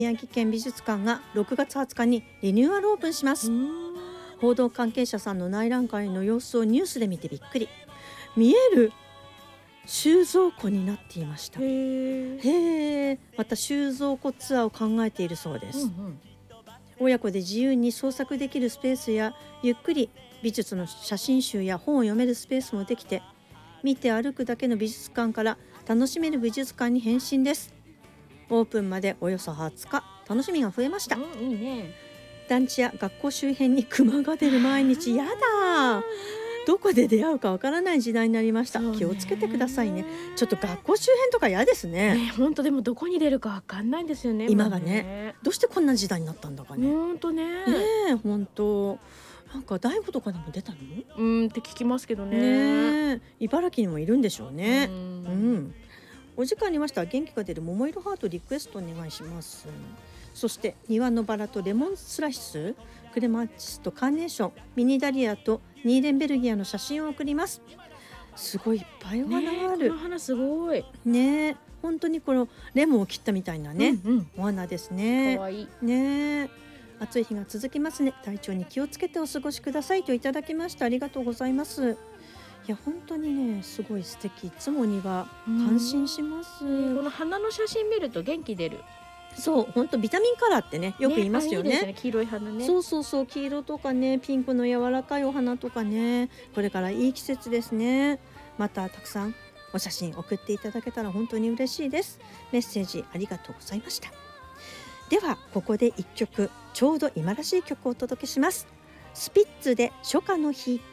宮城県美術館が6月20日にリニューアルオープンします。報道関係者さんの内覧会の様子をニュースで見てびっくり。見える収蔵庫になっていました。また収蔵庫ツアーを考えているそうです。親子で自由に創作できるスペースや、ゆっくり美術の写真集や本を読めるスペースもできて、見て歩くだけの美術館から楽しめる美術館に変身です。オープンまでおよそ20日、楽しみが増えました。 いいね。 団地や学校周辺にクマが出る毎日。やだ、どこで出会うかわからない時代になりました。気をつけてくださいね。ちょっと学校周辺とか嫌ですね。 本当でもどこに出るかわかんないんですよね。 今がね、どうしてこんな時代になったんだかね。 本当ね。 本当。なんか大悟とかでも出たの？ って聞きますけどね。 茨城にもいるんでしょうね。お時間ありましたら元気が出る桃色ハートリクエストお願いします。そして庭のバラとレモンスライス、クレマチスとカーネーション、ミニダリアとニーレンベルギアの写真を送ります。すごいいっぱいお花がある。 この花すごいね。本当にこのレモンを切ったみたいなね、お花ですね。 かわいいね。暑い日が続きますね。体調に気をつけてお過ごしくださいといただきました。ありがとうございます。いや本当にね、すごい素敵。いつも庭感心します。 この花の写真見ると元気出る。 そう、本当ビタミンカラーってね、よく言いますよね。 いいですね、黄色い花ね。 そう黄色とかね、ピンクの柔らかいお花とかね、これからいい季節ですね。またたくさんお写真送っていただけたら本当に嬉しいです。メッセージありがとうございました。ではここで一曲、ちょうど今らしい曲をお届けします。スピッツで初夏の日。